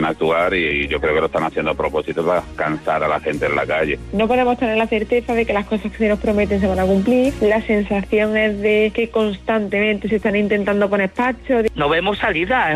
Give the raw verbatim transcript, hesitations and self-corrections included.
actuar y yo creo que lo están haciendo a propósito para cansar a la gente en la calle. No podemos tener la certeza de que las cosas que se nos prometen se van a cumplir. La sensación es de que constantemente se están intentando poner pachos. No vemos salida,